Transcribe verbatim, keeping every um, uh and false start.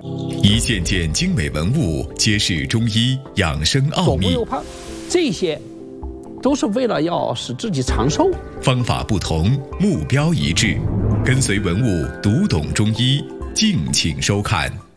一件件精美文物揭示中医养生奥秘。 左顾右盼，这些都是为了要使自己长寿。 方法不同，目标一致，跟随文物读懂中医，敬请收看。